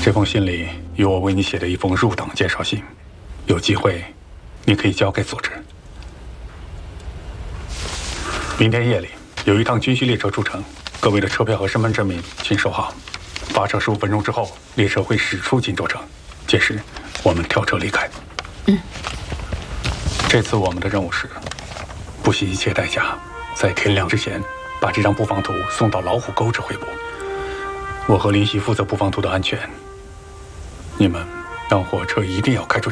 这封信里有我为你写的一封入党介绍信，有机会，你可以交给组织。明天夜里有一趟军需列车出城，各位的车票和身份证明请收好。发车15分钟之后，列车会驶出锦州城，届时我们跳车离开。这次我们的任务是不惜一切代价，在天亮之前把这张布防图送到老虎沟指挥部。我和林袭负责布防图的安全，你们让火车一定要开出